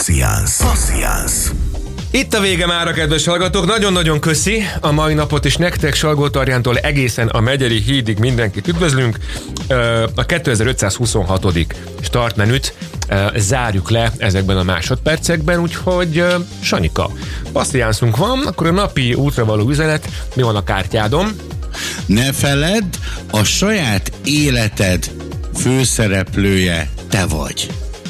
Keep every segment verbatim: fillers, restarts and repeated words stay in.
Passziánsz. Passziánsz. Itt a vége mára, kedves hallgatók. Nagyon-nagyon köszi a mai napot is nektek, Salgótarjántól egészen a Megyeri hídig mindenkit üdvözlünk. A kétezer-ötszázhuszonhatodik startmenüt zárjuk le ezekben a másodpercekben, úgyhogy Sanyika, passziánszunk van, akkor a napi útra való üzenet, mi van a kártyádon? Ne feledd, a saját életed főszereplője te vagy.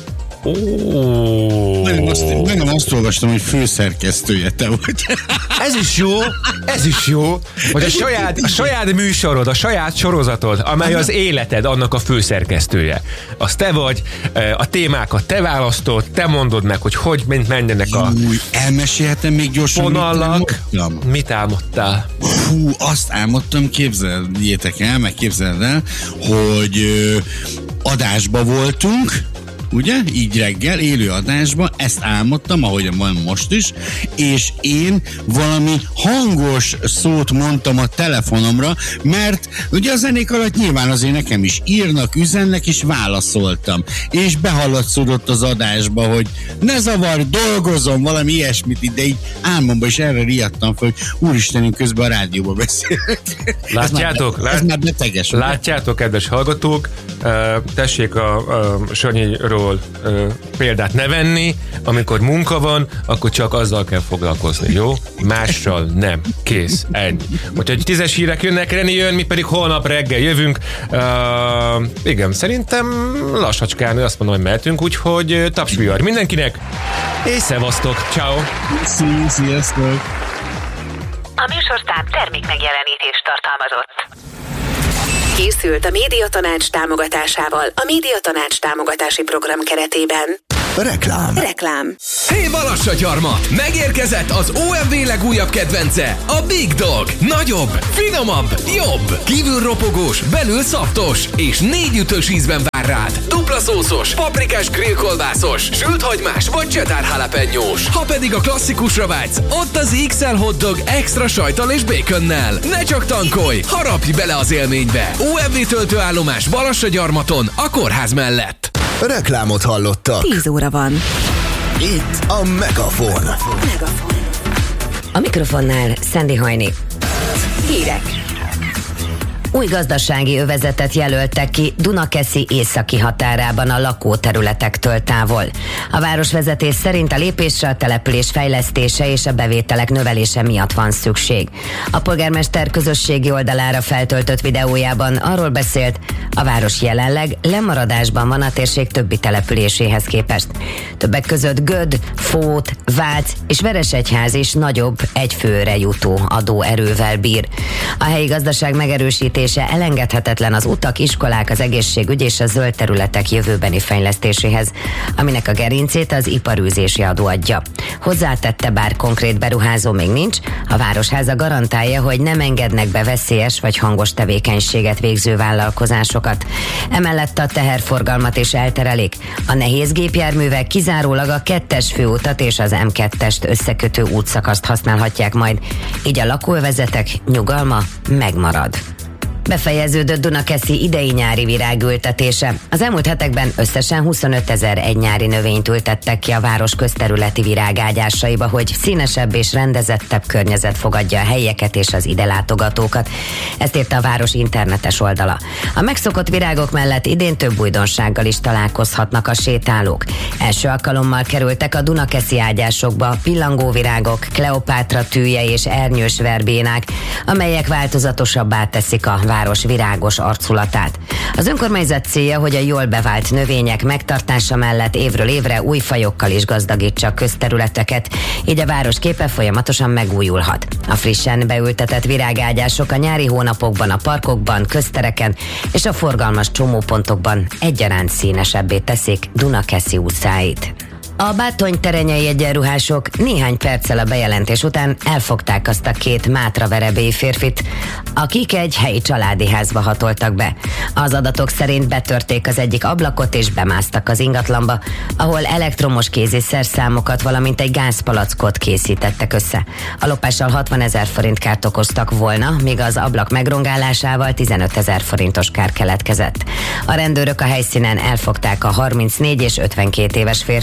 Oh. Nem azt, nem azt olvastam, hogy főszerkesztője te vagy. Ez is jó, ez is jó, hogy a saját, a saját műsorod, a saját sorozatod, amely az életed, annak a főszerkesztője. Az te vagy, a témákat te választod, te mondod meg, hogy hogy menjenek a Új, elmesélhetem még gyorsan, vonalak. Mit álmodtál? Hú, azt álmodtam, képzeljétek el, meg képzeld el, hogy ö, adásba voltunk, ugye? Így reggel, élő adásban, ezt álmodtam, ahogyan van most is, és én valami hangos szót mondtam a telefonomra, mert ugye a zenék alatt nyilván azért nekem is írnak, üzennek, és válaszoltam. És behallatszódott az adásba, hogy ne zavarj, dolgozom, valami ilyesmit, de így álmomban is erre riadtam fel, hogy úristenünk, közben a rádióba beszélek. Látjátok? Ez már, ez már beteges. Látjátok, kedves hallgatók, tessék a, a Sanyiról példát ne venni, amikor munka van, akkor csak azzal kell foglalkozni, jó? Mással nem. Kész. Ennyi. Úgyhogy tízes hírek jönnek, Reni jön, mi pedig holnap reggel jövünk. Uh, igen, szerintem lassacskán azt mondom, hogy mehetünk, úgyhogy tapsvihar mindenkinek, és szevasztok. Ciao. Sziasztok. A műsorszám termék megjelenítést tartalmazott. Készült a Médiatanács támogatásával a Médiatanács támogatási program keretében. Reklám. Reklám. Hé, hey, Balassagyarmat! Megérkezett az o em vé legújabb kedvence, a Big Dog. Nagyobb, finomabb, jobb. Kívül ropogós, belül szaftos, és négy ütős ízben vár rád. Dupla szószos, paprikás grillkolbászos, sült hagymás vagy cheddar jalapenyós. Ha pedig a klasszikusra vágysz, ott az iksz el hotdog extra sajttal és baconnel. Ne csak tankolj, harapj bele az élménybe. o em vé töltőállomás Balassagyarmaton, a kórház mellett. Reklámot hallottak. tíz óra van. Itt a Megafon. Megafon. A mikrofonnál Szendi Hajni. Hírek. Új gazdasági övezetet jelöltek ki Dunakeszi északi határában a lakóterületektől távol. A városvezetés szerint a lépésre a település fejlesztése és a bevételek növelése miatt van szükség. A polgármester közösségi oldalára feltöltött videójában arról beszélt, a város jelenleg lemaradásban van a térség többi településéhez képest. Többek között Göd, Fót, Vác és Veresegyház is nagyobb, egy főre jutó adóerővel bír. A helyi gazdaság megerősítése elengedhetetlen az utak, iskolák, az egészségügy és a zöld területek jövőbeni fejlesztéséhez, aminek a gerincét az iparűzési adó adja. Hozzátette, bár konkrét beruházó még nincs, a Városháza garantálja, hogy nem engednek be veszélyes vagy hangos tevékenységet végző vállalkozásokat. Emellett a teherforgalmat is elterelik. A nehéz gépjárművek kizárólag a kettes főutat és az em kettest összekötő útszakaszt használhatják majd, így a lakóövezetek nyugalma megmarad. Befejeződött Dunakeszi idei-nyári virágültetése. Az elmúlt hetekben összesen huszonötezer egy nyári növényt ültettek ki a város közterületi virágágyásaiba, hogy színesebb és rendezettebb környezet fogadja a helyieket és az ide látogatókat. Ezt írta a város internetes oldala. A megszokott virágok mellett idén több újdonsággal is találkozhatnak a sétálók. Első alkalommal kerültek a Dunakeszi ágyásokba pillangóvirágok, Kleopátra tűje és ernyős verbénák, amelyek változatosabbá teszik a város virágos arculatát. Az önkormányzat célja, hogy a jól bevált növények megtartása mellett évről évre új fajokkal is gazdagítsa a közterületeket, így a város képe folyamatosan megújulhat. A frissen beültetett virágágyások a nyári hónapokban a parkokban, köztereken és a forgalmas csomópontokban egyaránt színesebbé teszik Dunakeszi utcáit. A Bátony terenyei egyenruhások néhány perccel a bejelentés után elfogták azt a két mátraverebély férfit, akik egy helyi családi házba hatoltak be. Az adatok szerint betörték az egyik ablakot és bemásztak az ingatlanba, ahol elektromos kézi szerszámokat, valamint egy gázpalackot készítettek össze. A lopással hatvanezer forint kárt okoztak volna, míg az ablak megrongálásával tizenötezer forintos kár keletkezett. A rendőrök a helyszínen elfogták a harmincnégy és ötvenkét éves férfit,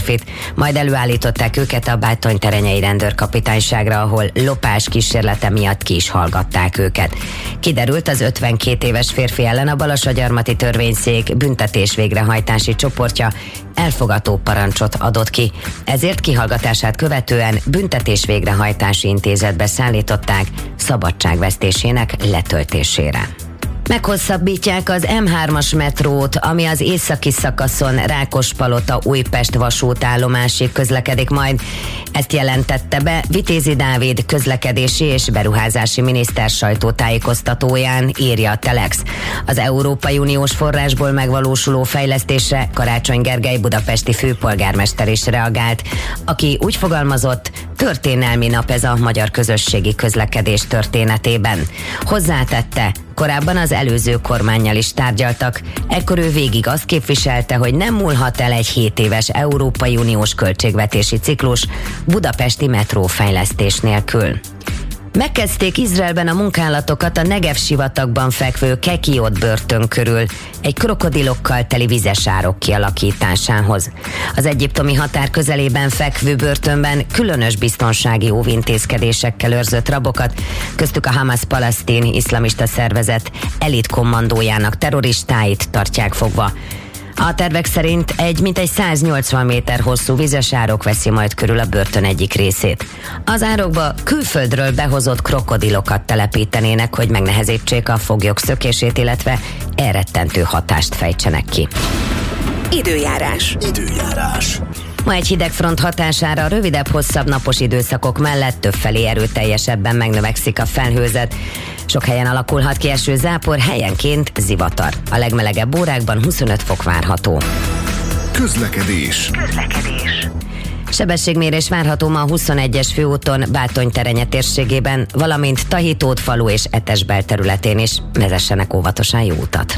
Majd előállították őket a Bátorterenyei rendőrkapitányságra, ahol lopás kísérlete miatt ki is hallgatták őket. Kiderült, az ötvenkét éves férfi ellen a Balassagyarmati törvényszék büntetés végrehajtási csoportja elfogató parancsot adott ki. Ezért kihallgatását követően büntetés végrehajtási intézetbe szállították szabadságvesztésének letöltésére. Meghosszabbítják az em hármas metrót, ami az északi szakaszon Rákospalota-Újpest vasútállomásig közlekedik majd. Ezt jelentette be Vitézi Dávid közlekedési és beruházási miniszter sajtótájékoztatóján, írja a Telex. Az Európai Uniós forrásból megvalósuló fejlesztésre Karácsony Gergely budapesti főpolgármester is reagált, aki úgy fogalmazott, történelmi nap ez a magyar közösségi közlekedés történetében. Hozzátette, korábban az előző kormánnyal is tárgyaltak, ekkor ő végig azt képviselte, hogy nem múlhat el egy hét éves Európai Uniós költségvetési ciklus budapesti metrófejlesztés nélkül. Megkezdték Izraelben a munkálatokat a Negev sivatagban fekvő Kekiot börtön körül egy krokodilokkal teli vizesárok kialakításához. Az egyiptomi határ közelében fekvő börtönben különös biztonsági óvintézkedésekkel őrzött rabokat, köztük a Hamas-Palasztin iszlamista szervezet elit kommandójának terroristáit tartják fogva. A tervek szerint egy mintegy száznyolcvan méter hosszú vizesárok veszi majd körül a börtön egyik részét. Az árokba külföldről behozott krokodilokat telepítenének, hogy megnehezítsék a foglyok szökését, illetve elrettentő hatást fejtsenek ki. Időjárás. Időjárás. Ma egy hidegfront hatására rövidebb-hosszabb napos időszakok mellett többfelé erőteljesebben megnövekszik a felhőzet. Sok helyen alakulhat ki eső, zápor, helyenként zivatar. A legmelegebb órákban huszonöt fok várható. Közlekedés. Közlekedés. Sebességmérés várható ma a huszonegyes főúton Bátorterenye térségében, valamint Tahitótfalu és Etesbel területén is. Vezessenek óvatosan, jó utat!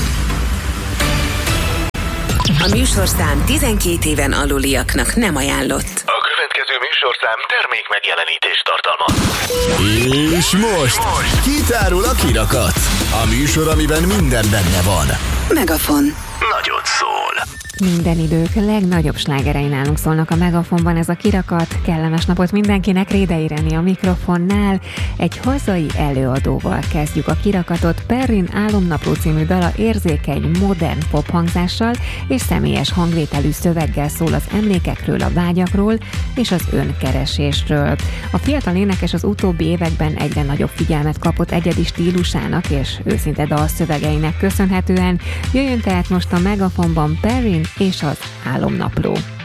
A műsorszám tizenkét éven aluliaknak nem ajánlott. A következő műsorszám termék megjelenítést tartalmaz. És most kitárul a kirakat. A műsor, amiben minden benne van. Megafon. Nagyot szól. Minden idők legnagyobb slágerei nálunk szólnak a Megafonban, ez a kirakat. Kellemes napot mindenkinek, Rédei Ireni a mikrofonnál. Egy hazai előadóval kezdjük a kirakatot. Perrin Álomnapló című dala érzékeny, modern pop hangzással és személyes hangvételű szöveggel szól az emlékekről, a vágyakról és az önkeresésről. A fiatal énekes az utóbbi években egyre nagyobb figyelmet kapott egyedi stílusának és őszinte dalszövegeinek köszönhetően. Jöjjön tehát most a Megafonban Perrin és az Álomnapló.